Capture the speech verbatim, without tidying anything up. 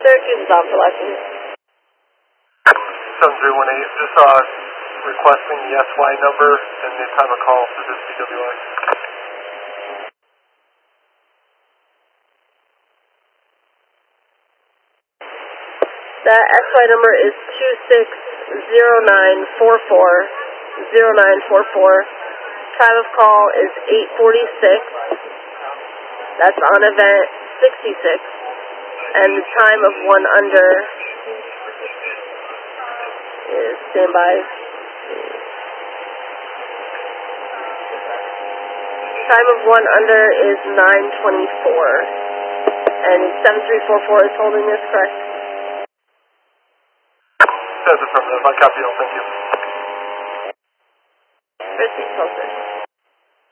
Syracuse is on for license. seven three one eight, just uh, requesting the S Y number and the time of call for this D W I. That S Y number is two six zero nine four four zero nine four four. Time of call is eight forty-six. That's on event sixty-six. And the time of one under is standby. Time of one under is nine twenty-four. And seven three four four is holding this, correct? That's affirmative. I copy all. Thank you. Proceed, closer.